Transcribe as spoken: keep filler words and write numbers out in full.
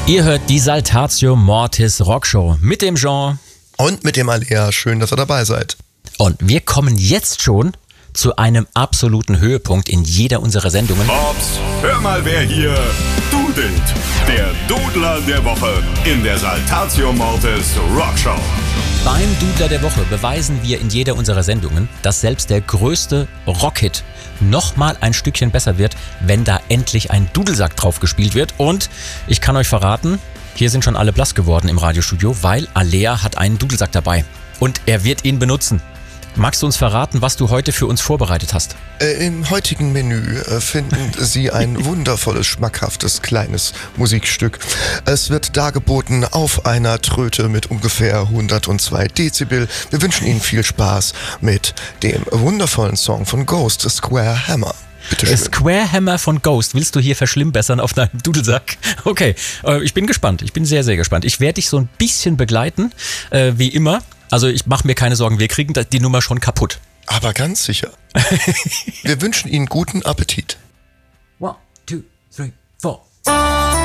Ihr hört die Saltatio Mortis Rockshow mit dem Jean und mit dem Alea. Schön, dass ihr dabei seid. Und wir kommen jetzt schon zu einem absoluten Höhepunkt in jeder unserer Sendungen. Ops, hör mal, wer hier dudelt. Der Dudler der Woche in der Saltatio Mortis Rockshow. Beim Dudler der Woche beweisen wir in jeder unserer Sendungen, dass selbst der größte Rockhit nochmal ein Stückchen besser wird, wenn da endlich ein Dudelsack drauf gespielt wird. Und ich kann euch verraten, hier sind schon alle blass geworden im Radiostudio, weil Alea hat einen Dudelsack dabei. Und er wird ihn benutzen. Magst du uns verraten, was du heute für uns vorbereitet hast? Äh, Im heutigen Menü äh, finden Sie ein wundervolles, schmackhaftes, kleines Musikstück. Es wird dargeboten auf einer Tröte mit ungefähr hundertzwei Dezibel. Wir wünschen Ihnen viel Spaß mit dem wundervollen Song von Ghost, Square Hammer. Bitte schön. Square Hammer von Ghost willst du hier verschlimmbessern auf deinem Dudelsack? Okay, äh, ich bin gespannt. Ich bin sehr, sehr gespannt. Ich werde dich so ein bisschen begleiten, äh, wie immer. Also ich mache mir keine Sorgen, wir kriegen die Nummer schon kaputt. Aber ganz sicher. Wir wünschen Ihnen guten Appetit. One, two, three, four.